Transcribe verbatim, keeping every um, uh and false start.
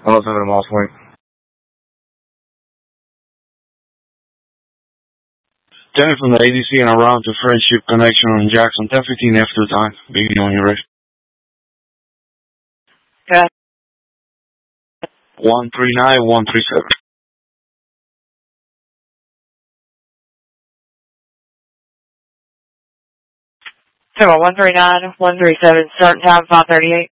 Hello, seven Moss Point. ten from the A D C and around to Friendship Connection on Jackson, ten fifteen after time. Beginning on your ready. Okay. one three nine one three seven. So one three nine one three seven, start time five thirty eight.